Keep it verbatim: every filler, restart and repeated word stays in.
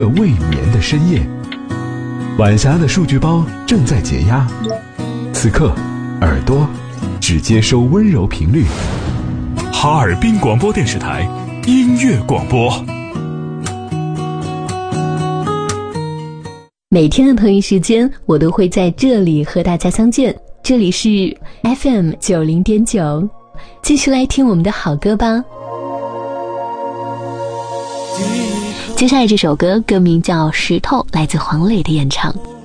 未眠的深夜，晚霞的数据包正在解压。此刻，耳朵只接收温柔频率。 哈尔滨广播电视台音乐广播。 每天的同一时间，我都会在这里和大家相见。这里是 F M 九零点九，继续来听我们的好歌吧。接下来这首歌歌名叫《石头》，来自黄磊的演唱。